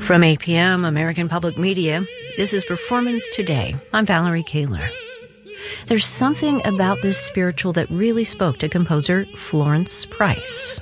From APM, American Public Media, this is Performance Today. I'm Valerie Kaler. There's something about this spiritual that really spoke to composer Florence Price.